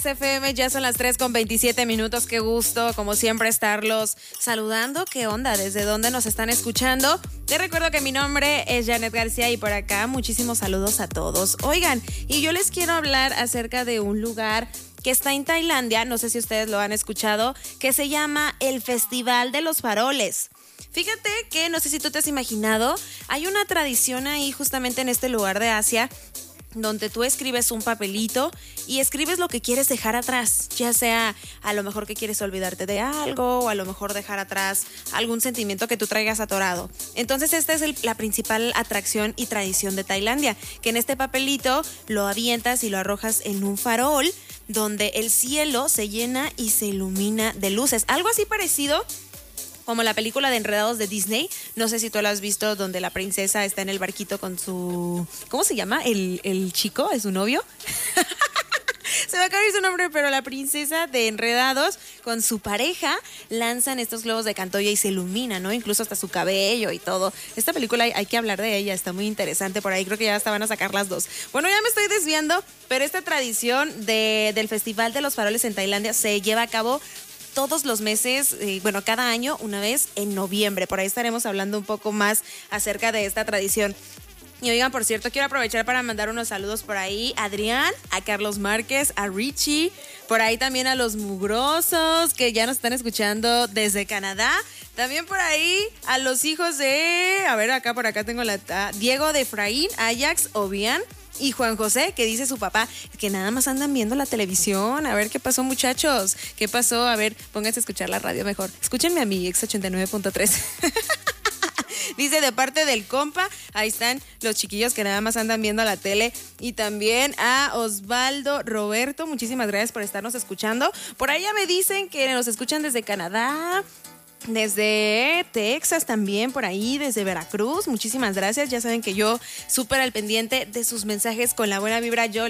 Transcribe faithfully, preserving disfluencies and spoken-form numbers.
F M, ya son las tres con veintisiete minutos, qué gusto, como siempre, estarlos saludando. ¿Qué onda? ¿Desde dónde nos están escuchando? Te recuerdo que mi nombre es Janet García y por acá muchísimos saludos a todos. Oigan, y yo les quiero hablar acerca de un lugar que está en Tailandia, no sé si ustedes lo han escuchado, que se llama el Festival de los Faroles. Fíjate que, no sé si tú te has imaginado, hay una tradición ahí justamente en este lugar de Asia donde tú escribes un papelito y escribes lo que quieres dejar atrás, ya sea a lo mejor que quieres olvidarte de algo o a lo mejor dejar atrás algún sentimiento que tú traigas atorado. Entonces esta es el, la principal atracción y tradición de Tailandia, que en este papelito lo avientas y lo arrojas en un farol donde el cielo se llena y se ilumina de luces, algo así parecido como la película de Enredados de Disney. No sé si tú lo has visto, donde la princesa está en el barquito con su... ¿Cómo se llama? ¿El, el chico? ¿Es su novio? Se me acaba de ir su nombre, pero la princesa de Enredados con su pareja lanzan estos globos de Cantoya y se ilumina, ¿no? Incluso hasta su cabello y todo. Esta película hay, hay que hablar de ella, está muy interesante por ahí, creo que ya hasta van a sacar las dos. Bueno, ya me estoy desviando, pero esta tradición de, del Festival de los Faroles en Tailandia se lleva a cabo todos los meses, eh, bueno, cada año, una vez en noviembre. Por ahí estaremos hablando un poco más acerca de esta tradición. Y oigan, por cierto, quiero aprovechar para mandar unos saludos por ahí a Adrián, a Carlos Márquez, a Richie, por ahí también a los mugrosos que ya nos están escuchando desde Canadá. También por ahí a los hijos de, a ver, acá por acá tengo la, uh, Diego de Efraín, Ajax, Obián y Juan José, que dice su papá que nada más andan viendo la televisión. A ver, ¿qué pasó, muchachos? ¿Qué pasó? A ver, pónganse a escuchar la radio mejor. Escúchenme a mi X ochenta y nueve punto tres. Dice, de parte del compa, ahí están los chiquillos que nada más andan viendo la tele. Y también a Osvaldo Roberto, muchísimas gracias por estarnos escuchando. Por ahí ya me dicen que nos escuchan desde Canadá, desde Texas también, por ahí, desde Veracruz. Muchísimas gracias, ya saben que yo súper al pendiente de sus mensajes con la buena vibra. Yo